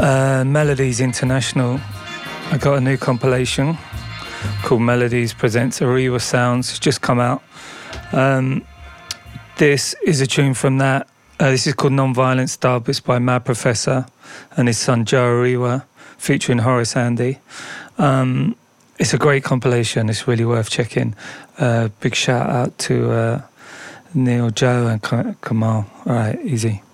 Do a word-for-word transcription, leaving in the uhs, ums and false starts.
Uh, Melodies International. I got a new compilation called Melodies Presents Ariwa Sounds. It's just come out. Um, this is a tune from that. Uh, this is called Non-Violence Dub. It's by Mad Professor and his son Joe Ariwa, featuring Horace Andy. Um, it's a great compilation. It's really worth checking. Uh, big shout out to uh, Neil, Joe and Kamal. All right, easy.